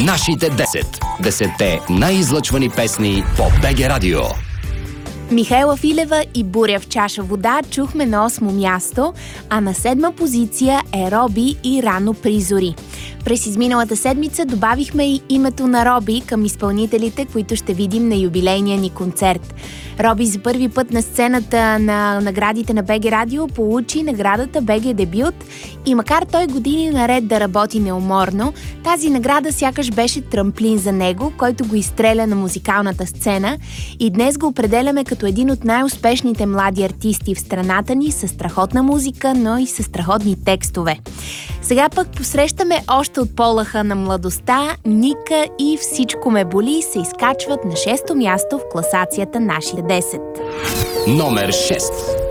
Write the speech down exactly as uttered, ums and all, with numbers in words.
Нашите десет. Десетте най-излъчвани песни по БГ Радио. Михаела Филева и Буря в чаша вода чухме на осмо място, а на седма позиция е Роби и Рано призори. През изминалата седмица добавихме и името на Роби към изпълнителите, които ще видим на юбилейния ни концерт. Роби за първи път на сцената на наградите на БГ Радио получи наградата БГ Дебют и макар той години наред да работи неуморно, тази награда сякаш беше трамплин за него, който го изстреля на музикалната сцена и днес го определяме като един от най-успешните млади артисти в страната ни със страхотна музика, но и със страхотни текстове. Сега пък посрещаме още от полаха на младостта, Ника и Всичко ме боли се изкачват на шесто място в класацията Нашите десет. Номер шест.